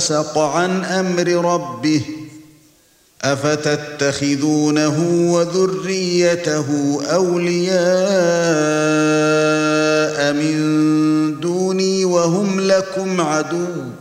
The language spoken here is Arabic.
فَسَقَ عَنْ أَمْرِ رَبِّهِ أَفَتَتَّخِذُونَهُ وَذُرِّيَّتَهُ أَوْلِيَاءَ مِن دُونِي وَهُمْ لَكُمْ عَدُوٌّ